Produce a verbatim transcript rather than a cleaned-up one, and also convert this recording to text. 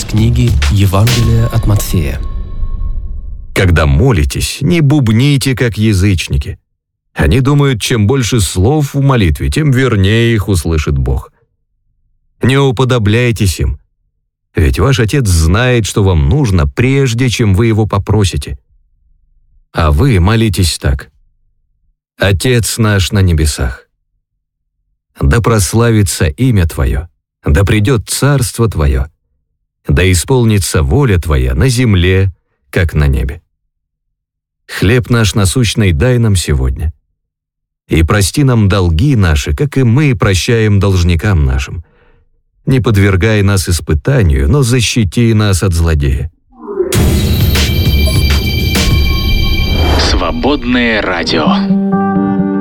книги Евангелия от Матфея. Когда молитесь, не бубните, как язычники. Они думают, чем больше слов в молитве, тем вернее их услышит Бог. Не уподобляйтесь им, ведь ваш Отец знает, что вам нужно, прежде чем вы Его попросите. А вы молитесь так: «Отец наш на небесах, да прославится имя Твое, да придет царство Твое, да исполнится воля Твоя на земле, как на небе. Хлеб наш насущный дай нам сегодня, и прости нам долги наши, как и мы прощаем должникам нашим. Не подвергай нас испытанию, но защити нас от злодея». Свободное радио.